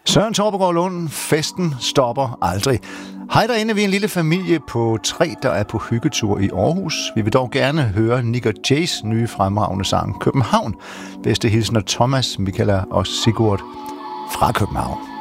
Søren Torpegaard Lund, festen stopper aldrig. Hej derinde, vi er en lille familie på 3, der er på hyggetur i Aarhus. Vi vil dog gerne høre Nick og Jays nye fremragende sang København. Bedste hilsner Thomas, Michaela og Sigurd fra København.